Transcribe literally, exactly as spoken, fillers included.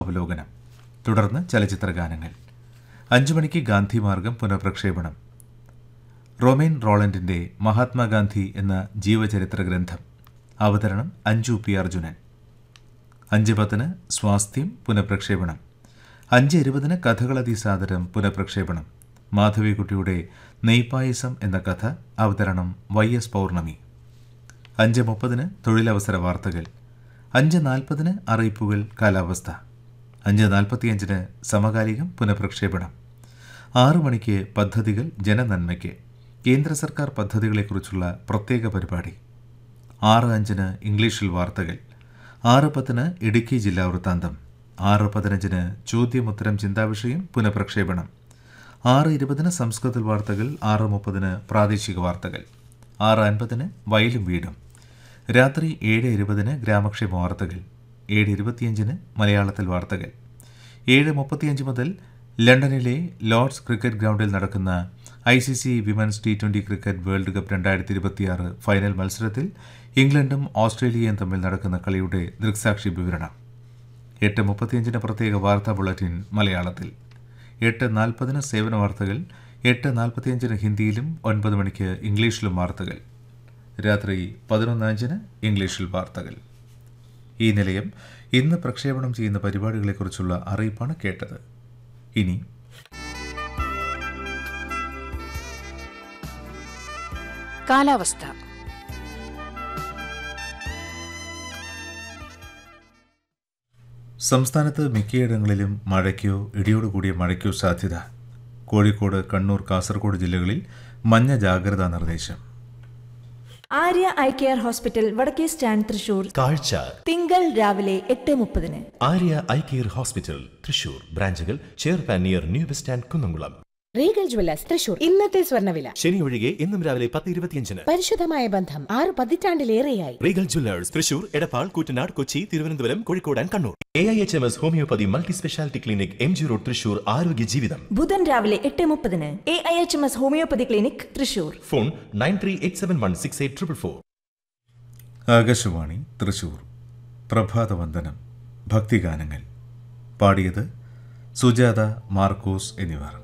അവലോകനം. തുടർന്ന് ചലച്ചിത്രഗാനങ്ങൾ. അഞ്ചു മണിക്ക് ഗാന്ധിമാർഗം പുനഃപ്രക്ഷേപണം. റൊമൈൻ റോളണ്ടിന്റെ മഹാത്മാഗാന്ധി എന്ന ജീവചരിത്ര ഗ്രന്ഥം. അവതരണം അഞ്ജു പി അർജുനൻ. അഞ്ച് പത്തിന് സ്വാസ്ഥ്യം പുനഃപ്രക്ഷേപണം. അഞ്ച് ഇരുപതിന് കഥകളതിസാദരം പുനഃപ്രക്ഷേപണം. മാധവിക്കുട്ടിയുടെ നെയ്പായസം എന്ന കഥ. അവതരണം വൈ എസ് പൗർണമി. അഞ്ച് മുപ്പതിന് തൊഴിലവസര വാർത്തകൾ. അഞ്ച് നാൽപ്പതിന് അറിയിപ്പുകൾ കാലാവസ്ഥ. അഞ്ച് നാൽപ്പത്തിയഞ്ചിന് സമകാലികം പുനഃപ്രക്ഷേപണം. ആറു മണിക്ക് പദ്ധതികൾ ജനനന്മയ്ക്ക്. കേന്ദ്ര സർക്കാർ പദ്ധതികളെക്കുറിച്ചുള്ള പ്രത്യേക പരിപാടി. ആറ് അഞ്ചിന് ഇംഗ്ലീഷിൽ വാർത്തകൾ. ആറ് പത്തിന് ഇടുക്കി ജില്ലാ വൃത്താന്തം. ആറ് പതിനഞ്ചിന് ചോദ്യമുത്തരം ചിന്താവിഷയം പുനഃപ്രക്ഷേപണം. ആറ് ഇരുപതിന് സംസ്കൃത വാർത്തകൾ. ആറ് മുപ്പതിന് പ്രാദേശിക വാർത്തകൾ. ആറ് അൻപതിന് വയലും വീടും. രാത്രി ഏഴ് ഇരുപതിന് ഗ്രാമക്ഷേമ വാർത്തകൾ. ഏഴ് ഇരുപത്തിയഞ്ചിന് മലയാളത്തിൽ വാർത്തകൾ. ഏഴ് മുപ്പത്തിയഞ്ച് മുതൽ ലണ്ടനിലെ ലോർഡ്സ് ക്രിക്കറ്റ് ഗ്രൗണ്ടിൽ നടക്കുന്ന I C C women's T twenty cricket world cup രണ്ടായിരത്തി ഇരുപത്തിയാറ് ഫൈനൽ മത്സരത്തിൽ ഇംഗ്ലണ്ടും ഓസ്ട്രേലിയയും തമ്മിൽ നടക്കുന്ന കളിയുടെ ദൃക്സാക്ഷി വിവരണം. എട്ട് മുപ്പത്തിയഞ്ചിന് പ്രത്യേക വാർത്താ ബുള്ളറ്റിൻ മലയാളത്തിൽ. എട്ട് നാൽപ്പതിന് സേവന വാർത്തകൾ. എട്ട് നാൽപ്പത്തിയഞ്ചിന് ഹിന്ദിയിലും ഒൻപത് മണിക്ക് ഇംഗ്ലീഷിലും വാർത്തകൾ. രാത്രി പതിനൊന്ന് അഞ്ചിന് ഇംഗ്ലീഷിൽ വാർത്തകൾ. ഈ നിലയം ഇന്ന് പ്രക്ഷേപണം ചെയ്യുന്ന പരിപാടികളെക്കുറിച്ചുള്ള അറിയിപ്പാണ് കേട്ടത്. ഇനി കാലാവസ്ഥ. സംസ്ഥാനത്ത് മിക്കയിടങ്ങളിലും മഴയ്ക്കോ ഇടിയോടുകൂടിയ മഴയ്ക്കോ സാധ്യത. കോഴിക്കോട്, കണ്ണൂർ, കാസർഗോഡ് ജില്ലകളിൽ മഞ്ഞ ജാഗ്രതാ നിർദ്ദേശം. ആര്യ ഐ കെയർ ഹോസ്പിറ്റൽ, വടക്കേ സ്റ്റാൻഡ്, തൃശൂർ. കാഴ്ച തിങ്കൾ രാവിലെ എട്ട് മുപ്പതിന്. Arya eye care hospital, Thrissur. ബ്രാഞ്ചുകൾ ചേർപ്പാൻ near new bus stand, Kunnamkulam. Regal Jewellers, Thrissur. ഇന്നത്തെ സ്വർണ്ണവില ശനി ഒഴികെ ഇന്നും രാവിലെ പത്ത് ഇരുപത്തിയഞ്ചിന്. പരിശുദ്ധമായ ബന്ധം ആറ് പതിറ്റാണ്ടിലേറെയായി. Regal Jewellers, Thrissur, Edappal, Koottanad, Kochi, Thiruvananthapuram, Kozhikode and Kannur. A I H M S homeopathy multi speciality clinic, M G road, Thrissur. ആരോഗ്യ ജീവിതം ബുധൻ രാവിലെ എട്ട് മുപ്പതിന്. A I H M S homeopathy clinic, Thrissur. Phone nine three eight seven one six eight triple four. Akashvani Thrissur. പ്രഭാതവന്ദനം. ഭക്തിഗാനങ്ങൾ പാടിയത് സുജാത, മാർക്കോസ് എന്നിവർ.